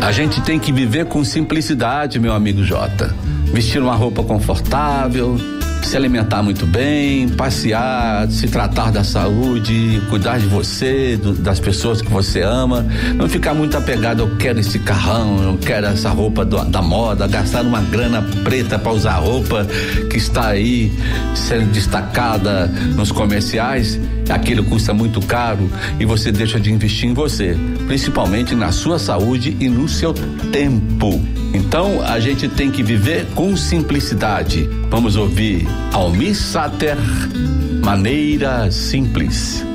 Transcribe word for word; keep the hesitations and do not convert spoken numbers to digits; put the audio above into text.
A gente tem que viver com simplicidade, meu amigo Jota. Vestir uma roupa confortável, se alimentar muito bem, passear, se tratar da saúde, cuidar de você, do, das pessoas que você ama, não ficar muito apegado, eu quero esse carrão, eu quero essa roupa do, da moda, gastar uma grana preta para usar roupa que está aí sendo destacada nos comerciais, aquilo custa muito caro e você deixa de investir em você, principalmente na sua saúde e no seu tempo. Então a gente tem que viver com simplicidade. Vamos ouvir Almir Sater, Maneira Simples.